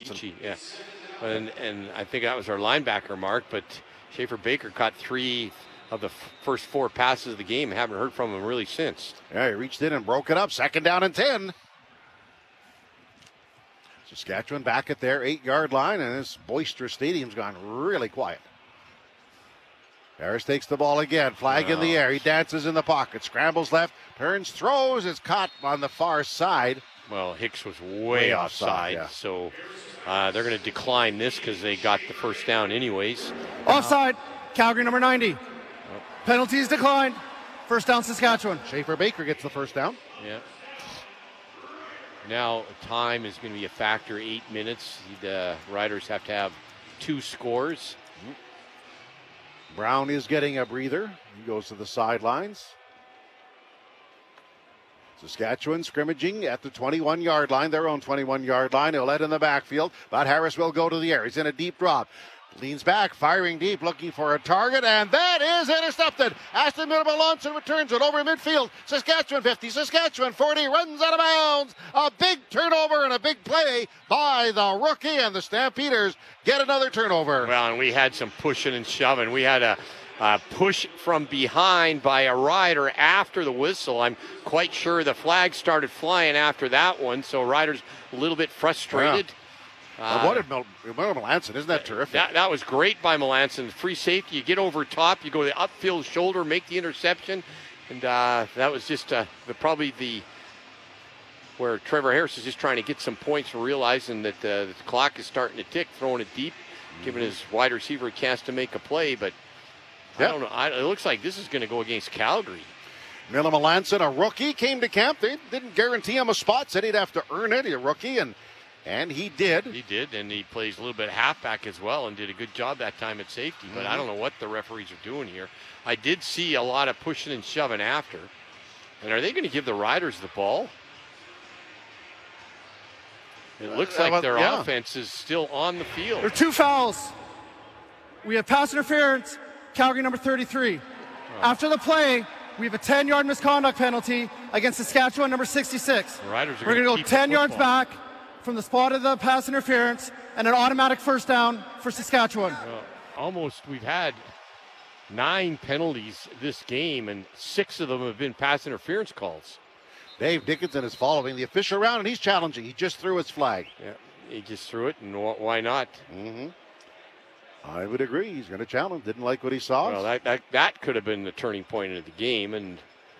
Malmanson. Yeah. And I think that was our linebacker, Mark, but Schaefer Baker caught 3 of the first 4 passes of the game. Haven't heard from him really since. Yeah, he reached in and broke it up. 2nd down and 10. Saskatchewan back at their 8-yard line, and this boisterous stadium's gone really quiet. Harris takes the ball again. Flag in the air. He dances in the pocket. Scrambles left. Turns. Throws. Is caught on the far side. Well, Hicks was way offside. Yeah. So they're going to decline this because they got the first down anyways. Offside. Calgary number 90. Penalties declined. First down, Saskatchewan. Schaefer Baker gets the first down. Yeah. Now time is going to be a factor. 8 minutes. The Riders have to have 2 scores. Brown is getting a breather. He goes to the sidelines. Saskatchewan scrimmaging at the 21-yard line, their own 21-yard line. He'll let in the backfield, but Harris will go to the air. He's in a deep drop. Leans back, firing deep, looking for a target, and that is intercepted. Ashton Milner-Malonson returns it over midfield. Saskatchewan 50, Saskatchewan 40, runs out of bounds. A big turnover and a big play by the rookie, and the Stampeders get another turnover. Well, and we had some pushing and shoving. We had a push from behind by a rider after the whistle. I'm quite sure the flag started flying after that one, so Riders a little bit frustrated. Yeah. What did Melanson? Isn't that terrific? That was great by Melanson. Free safety. You get over top. You go to the upfield shoulder, make the interception. And that was just probably where Trevor Harris is just trying to get some points and realizing that the clock is starting to tick, throwing it deep, giving his wide receiver a chance to make a play. But I don't know. It looks like this is going to go against Calgary. Miller Melanson, a rookie, came to camp. They didn't guarantee him a spot. Said he'd have to earn it. He's a rookie, and he did. He did, and he plays a little bit halfback as well and did a good job that time at safety. But I don't know what the referees are doing here. I did see a lot of pushing and shoving after. And are they going to give the Riders the ball? It looks like their offense is still on the field. There are 2 fouls. We have pass interference, Calgary number 33. After the play, we have a 10-yard misconduct penalty against Saskatchewan number 66. The Riders are We're going to go 10 yards back from the spot of the pass interference and an automatic first down for Saskatchewan. We've had 9 penalties this game, and 6 of them have been pass interference calls. Dave Dickinson is following the official round, and he's challenging. He just threw his flag. Yeah, he just threw it, and why not? I would agree. He's going to challenge. Didn't like what he saw. Well, that could have been the turning point of the game, and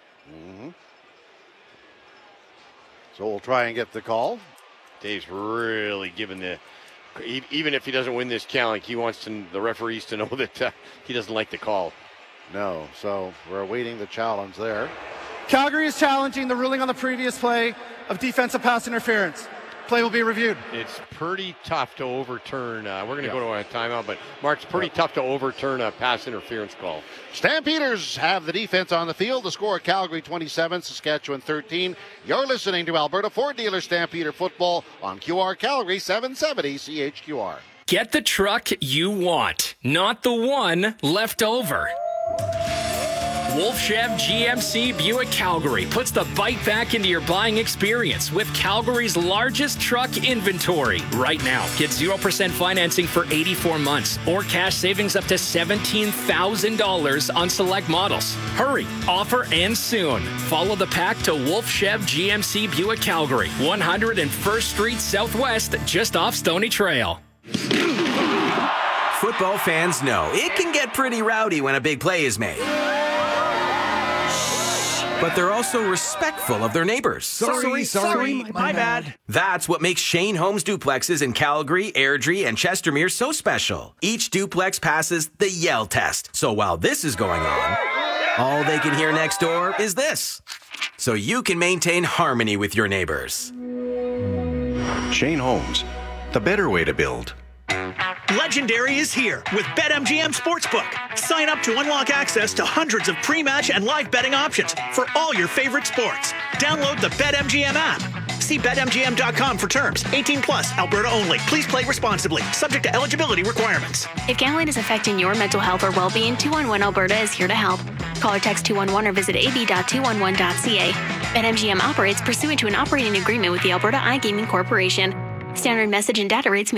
so we'll try and get the call. Dave's really giving even if he doesn't win this challenge, he wants the referees to know that he doesn't like the call. No, so we're awaiting the challenge there. Calgary is challenging the ruling on the previous play of defensive pass interference. Play will be reviewed. It's pretty tough to overturn. We're going to go to a timeout, but Mark, it's pretty tough to overturn a pass interference call. Stampeders have the defense on the field. The score: Calgary 27, Saskatchewan 13. You're listening to Alberta Ford Dealer Stampeder Football on QR Calgary 770 CHQR. Get the truck you want, not the one left over. Wolf Chev GMC Buick Calgary puts the bite back into your buying experience with Calgary's largest truck inventory. Right now, get 0% financing for 84 months or cash savings up to $17,000 on select models. Hurry, offer ends soon. Follow the pack to Wolf Chev GMC Buick Calgary, 101st Street Southwest, just off Stony Trail. Football fans know it can get pretty rowdy when a big play is made. But they're also respectful of their neighbors. Sorry, my bad. That's what makes Shane Homes duplexes in Calgary, Airdrie, and Chestermere so special. Each duplex passes the Yell test. So while this is going on, all they can hear next door is this. So you can maintain harmony with your neighbors. Shane Homes, the better way to build. Legendary is here with BetMGM Sportsbook. Sign up to unlock access to hundreds of pre-match and live betting options for all your favorite sports. Download the BetMGM app. See BetMGM.com for terms. 18 plus, Alberta only. Please play responsibly. Subject to eligibility requirements. If gambling is affecting your mental health or well-being, 211 Alberta is here to help. Call or text 211 or visit ab.211.ca. BetMGM operates pursuant to an operating agreement with the Alberta iGaming Corporation. Standard message and data rates may